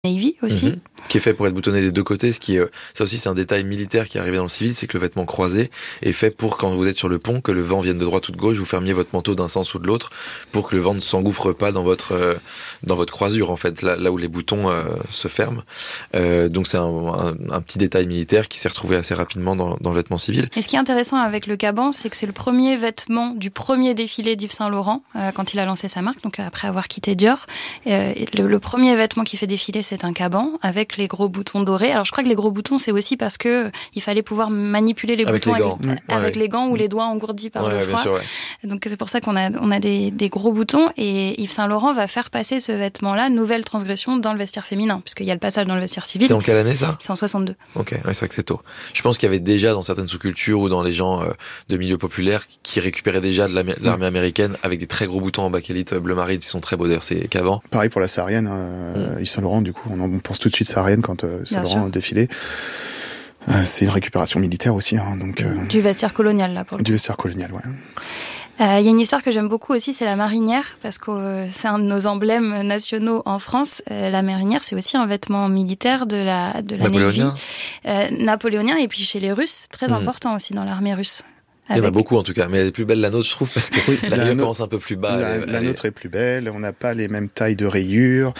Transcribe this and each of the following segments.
Navy aussi. Qui est fait pour être boutonné des deux côtés, ça aussi c'est un détail militaire qui est arrivé dans le civil, c'est que le vêtement croisé est fait pour quand vous êtes sur le pont, que le vent vienne de droite ou de gauche, vous fermiez votre manteau d'un sens ou de l'autre, pour que le vent ne s'engouffre pas dans votre croisure en fait, là où les boutons se ferment. Donc c'est un petit détail militaire qui s'est retrouvé assez rapidement dans le vêtement civil. Et ce qui est intéressant avec le caban, c'est que c'est le premier vêtement du premier défilé d'Yves Saint Laurent quand il a lancé sa marque, donc après avoir quitté Dior. Le premier vêtement qui fait défiler, c'est un caban avec les gros boutons dorés. Alors je crois que les gros boutons, c'est aussi parce que il fallait pouvoir manipuler les boutons avec les gants ou les doigts engourdis par le froid. Sûr, Donc c'est pour ça qu'on a des gros boutons, et Yves Saint Laurent va faire passer ce vêtement-là, nouvelle transgression, dans le vestiaire féminin, puisqu'il y a le passage dans le vestiaire civil. C'est en quelle année ça ? C'est en 62. Ok, c'est vrai que c'est tôt. Je pense qu'il y avait déjà dans certaines sous-cultures ou dans les gens de milieux populaires qui récupéraient déjà de l'armée américaine avec des très gros boutons en bakélite bleu marine qui sont très beaux d'ailleurs, c'est caban. Pareil pour la saharienne, Yves Saint Laurent, du coup, on pense tout de suite saharienne quand Saint Laurent a défilé. C'est une récupération militaire aussi. Donc, du vestiaire colonial, là, pour le coup. Du vestiaire colonial, ouais. Il y a une histoire que j'aime beaucoup aussi, c'est la marinière, parce que c'est un de nos emblèmes nationaux en France. La marinière, c'est aussi un vêtement militaire de la Navy. Napoléonien, et puis chez les Russes, très important aussi dans l'armée russe. Il y en a beaucoup en tout cas, mais elle est plus belle la nôtre, je trouve, parce que la rayure commence un peu plus bas. La nôtre est plus belle, on n'a pas les mêmes tailles de rayures,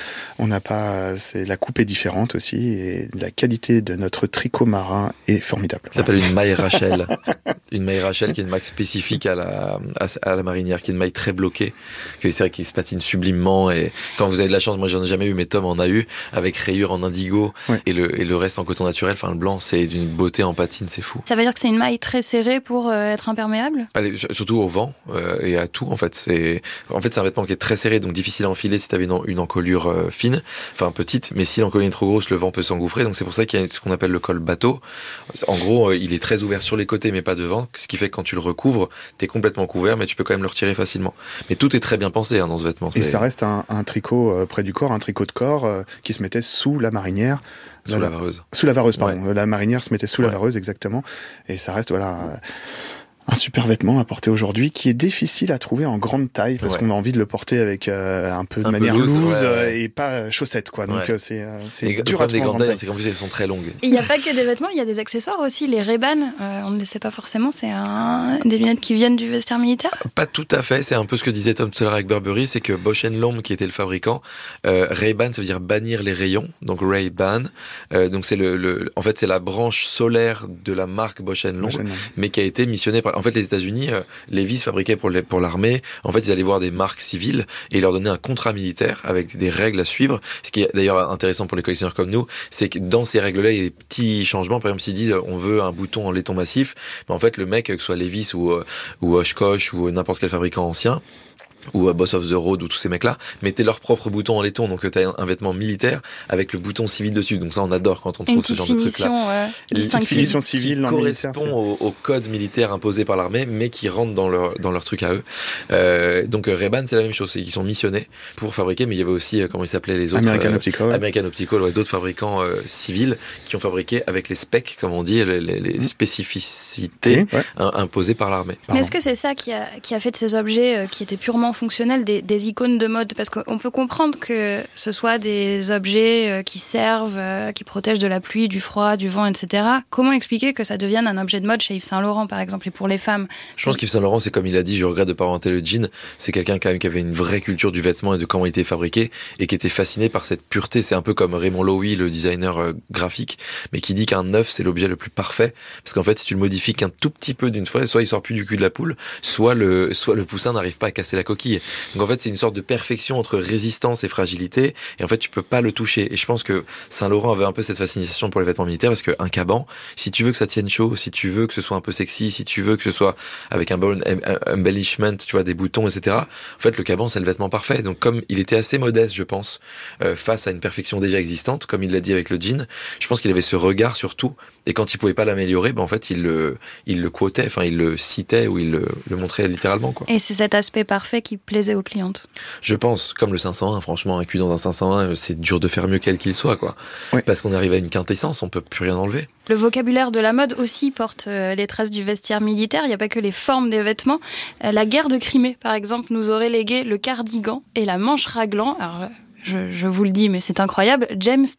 la coupe est différente aussi, et la qualité de notre tricot marin est formidable. Ça s'appelle une maille Rachel. Une maille Rachel qui est une maille spécifique à la marinière, qui est une maille très bloquée, que c'est vrai qu'il se patine sublimement, et quand vous avez de la chance, moi j'en ai jamais eu, mais Tom en a eu, avec rayures en indigo, et le reste en coton naturel, enfin le blanc, c'est d'une beauté en patine, c'est fou. Ça veut dire que c'est une maille très serrée pour être imperméable ? Allez, surtout au vent et à tout en fait. C'est un vêtement qui est très serré, donc difficile à enfiler si tu avais une encolure fine, enfin petite, mais si l'encolure est trop grosse, le vent peut s'engouffrer, donc c'est pour ça qu'il y a ce qu'on appelle le col bateau. En gros, il est très ouvert sur les côtés mais pas devant, ce qui fait que quand tu le recouvres, t'es complètement couvert, mais tu peux quand même le retirer facilement. Mais tout est très bien pensé dans ce vêtement. Et ça reste un tricot près du corps, un tricot de corps qui se mettait sous la marinière. Sous la vareuse. Sous la vareuse, pardon. Ouais. La marinière se mettait sous la vareuse, exactement. Et ça reste, un super vêtement à porter aujourd'hui qui est difficile à trouver en grande taille parce qu'on a envie de le porter avec un peu de manière loose et pas chaussette quoi. Donc c'est dur à trouver. Des grandes tailles, c'est qu'en plus elles sont très longues. Il n'y a pas que des vêtements, il y a des accessoires aussi. Les Ray-Ban, on ne le sait pas forcément, c'est des lunettes qui viennent du vestiaire militaire. Pas tout à fait, c'est un peu ce que disait Tom tout à l'heure avec Burberry, c'est que Bausch & Lomb qui était le fabricant, Ray-Ban ça veut dire bannir les rayons, donc Ray-Ban. Donc c'est en fait c'est la branche solaire de la marque Bausch & Lomb, mais qui a été missionnée par. En fait, les États-Unis, Levi's fabriquait pour l'armée. En fait, ils allaient voir des marques civiles et ils leur donnaient un contrat militaire avec des règles à suivre. Ce qui est d'ailleurs intéressant pour les collectionneurs comme nous, c'est que dans ces règles-là, il y a des petits changements. Par exemple, s'ils disent on veut un bouton en laiton massif, mais en fait, le mec, que ce soit Levi's ou Oshkosh ou n'importe quel fabricant ancien, ou Boss of the Road ou tous ces mecs-là, mettaient leur propre bouton en laiton. Donc t'as un vêtement militaire avec le bouton civil dessus. Donc ça, on adore quand on trouve ce genre de trucs-là. Une petite finition civile qui correspond au code militaire imposé par l'armée, mais qui rentre dans leur truc à eux. Donc Ray-Ban, c'est la même chose. C'est qu'ils sont missionnés pour fabriquer, mais il y avait aussi, comment ils s'appelaient les autres? American Optical, d'autres fabricants civils qui ont fabriqué avec les specs, comme on dit, les spécificités imposées par l'armée. Mais est-ce que c'est ça qui a fait de ces objets qui étaient purement fonctionnels des icônes de mode? Parce qu'on peut comprendre que ce soit des objets qui servent, qui protègent de la pluie, du froid, du vent, etc. Comment expliquer que ça devienne un objet de mode chez Yves Saint Laurent, par exemple, et pour les femmes? Je pense qu'Yves Saint Laurent, c'est comme il a dit, je regrette de pas inventer le jean, c'est quelqu'un quand même qui avait une vraie culture du vêtement et de comment il était fabriqué, et qui était fasciné par cette pureté. C'est un peu comme Raymond Loewy, le designer graphique, mais qui dit qu'un neuf, c'est l'objet le plus parfait, parce qu'en fait, si tu le modifies qu'un tout petit peu d'une fois, soit il sort plus du cul de la poule, soit le poussin n'arrive pas à casser la coquille. Donc en fait, c'est une sorte de perfection entre résistance et fragilité, et en fait, tu peux pas le toucher. Et je pense que Saint Laurent avait un peu cette fascination pour les vêtements militaires, parce qu'un caban, si tu veux que ça tienne chaud, si tu veux que ce soit un peu sexy, si tu veux que ce soit avec un bon embellishment, tu vois, des boutons, etc. En fait, le caban, c'est le vêtement parfait. Donc comme il était assez modeste, je pense, face à une perfection déjà existante, comme il l'a dit avec le jean, je pense qu'il avait ce regard sur tout, et quand il pouvait pas l'améliorer, en fait, il le quotait, enfin, il le citait, ou il le montrait littéralement, quoi. Et c'est cet aspect parfait qui plaisait aux clientes. Je pense, comme le 501, franchement, un cul dans un 501, c'est dur de faire mieux quel qu'il soit, quoi. Oui. Parce qu'on arrive à une quintessence, on peut plus rien enlever. Le vocabulaire de la mode aussi porte les traces du vestiaire militaire. Il n'y a pas que les formes des vêtements. La guerre de Crimée, par exemple, nous aurait légué le cardigan et la manche raglan. Alors, je vous le dis, mais c'est incroyable. James